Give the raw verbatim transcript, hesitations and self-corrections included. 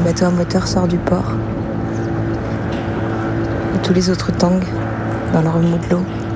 bateau à moteur sort du port. Et tous les autres tanguent dans le remous de l'eau.